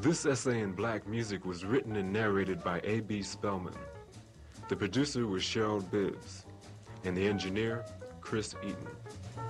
This essay in black music was written and narrated by A.B. Spellman. The producer was Cheryl Bibbs, and the engineer, Chris Eaton.